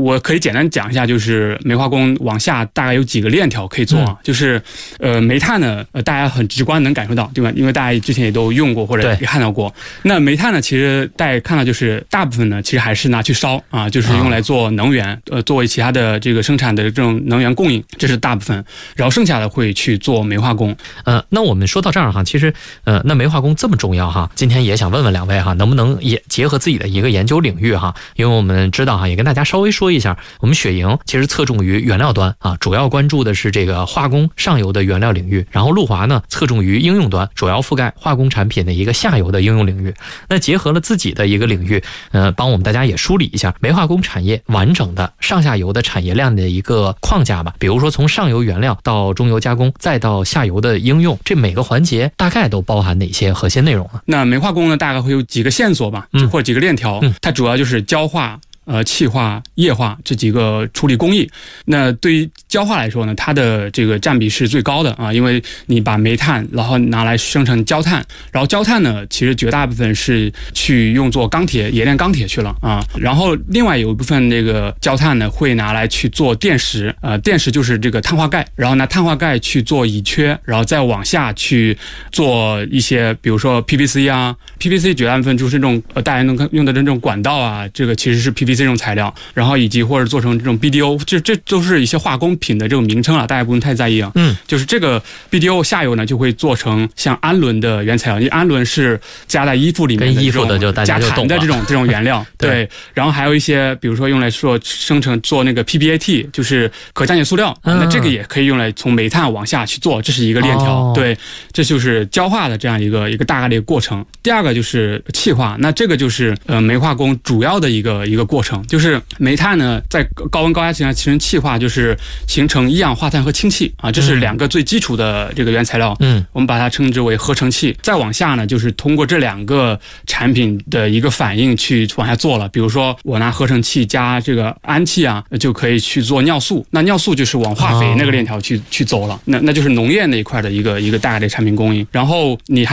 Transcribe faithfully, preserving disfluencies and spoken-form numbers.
我可以简单讲一下，就是煤化工往下大概有几个链条可以做啊，嗯、就是呃煤炭呢，呃大家很直观能感受到，对吧？因为大家之前也都用过或者也看到过。那煤炭呢，其实大家看到就是大部分呢，其实还是拿去烧啊，就是用来做能源，呃作为其他的这个生产的这种能源供应，这是大部分。然后剩下的会去做煤化工。 呃，那我们说到这儿哈，其实呃那煤化工这么重要哈，今天也想问问两位哈，能不能也结合自己的一个研究领域哈？因为我们知道哈，也跟大家稍微说一下，我们雪莹其实侧重于原料端啊，主要关注的是这个化工上游的原料领域，然后陆华呢侧重于应用端，主要覆盖化工产品的一个下游的应用领域。那结合了自己的一个领域，呃，帮我们大家也梳理一下煤化工产业完整的上下游的产业链的一个框架吧。比如说从上游原料到中游加工，再到下游的应用，这每个环节大概都包含哪些核心内容啊？ 那煤化工呢，大概会有几个线索吧，嗯、或者几个链条，嗯、它主要就是焦化。呃，气化、液化这几个处理工艺，那对于焦化来说呢，它的这个占比是最高的啊，因为你把煤炭然后拿来生成焦炭，然后焦炭呢，其实绝大部分是去用作钢铁、冶炼钢铁去了啊，然后另外有一部分这个焦炭呢，会拿来去做电石，呃，电石就是这个碳化钙，然后拿碳化钙去做乙炔，然后再往下去做一些，比如说 P V C 啊 ，P V C 绝大部分就是这种呃大家能用的这种管道啊，这个其实是 P V C。这种材料，然后以及或者做成这种 B D O， 这这都是一些化工品的这种名称啊，大家不用太在意啊。嗯，就是这个 B D O 下游呢就会做成像氨纶的原材料，因为氨纶是加在衣服里面的跟衣服的就大家就懂了加碳的这种这种原料。对, 对，然后还有一些比如说用来说生成做那个 P B A T， 就是可降解塑料，嗯、那这个也可以用来从煤炭往下去做，这是一个链条。哦、对，这就是焦化的这样一个一个大概的一个过程。第二个就是气化，那这个就是呃煤化工主要的一个一个过程。就是煤炭呢，在高温高压情况下形成气化，就是形成一氧化碳和氢气啊，这是两个最基础的这个原材料。嗯，我们把它称之为合成气。再往下呢，就是通过这两个产品的一个反应去往下做了。比如说，我拿合成气加这个氨气啊，就可以去做尿素。那尿素就是往化肥那个链条去、哦、去走了。那那就是农业那一块的一个一个大概的产品供应。然后你还